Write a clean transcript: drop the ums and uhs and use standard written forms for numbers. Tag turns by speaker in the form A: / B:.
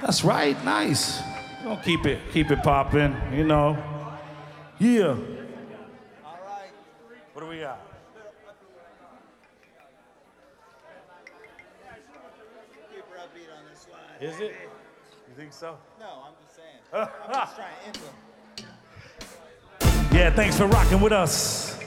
A: That's right, nice. We're gonna keep it popping, you know. Yeah.
B: All right.
A: What do we got?
B: Super upbeat on this slide.
A: Is it? You think so?
B: No, I'm just saying. I'm just trying to enter.
A: Yeah, thanks for rocking with us.